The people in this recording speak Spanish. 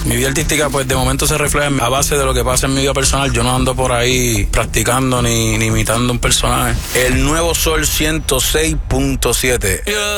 Mi vida artística, pues de momento se refleja a base de lo que pasa en mi vida personal. Yo no ando por ahí practicando ni imitando un personaje. El Nuevo Sol 106.7.